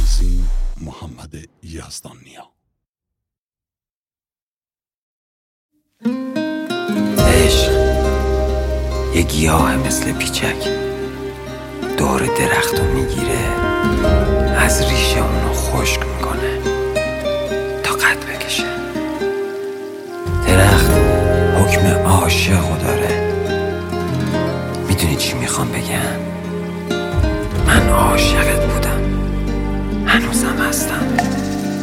تنظیم محمد یزدانیا. عشق یه گیاه مثل پیچک دور درختو میگیره، از ریشه اونو خشک میکنه تا قد بکشه. درخت حکم عاشقو داره. میدونی چی میخوام بگم؟ من عاشقت بودم، هنوزم هستم.